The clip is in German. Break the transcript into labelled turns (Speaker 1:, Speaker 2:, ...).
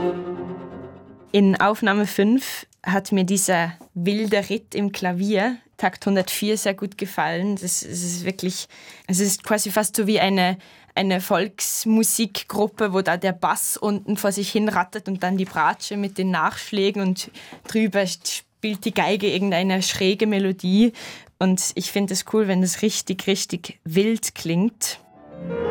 Speaker 1: In Aufnahme 5 hat mir dieser wilde Ritt im Klavier, Takt 104, sehr gut gefallen. Es ist quasi fast so wie eine Volksmusikgruppe, wo da der Bass unten vor sich hin rattert und dann die Bratsche mit den Nachschlägen und drüber spielt die Geige irgendeine schräge Melodie. Und ich finde es cool, wenn das richtig, richtig wild klingt.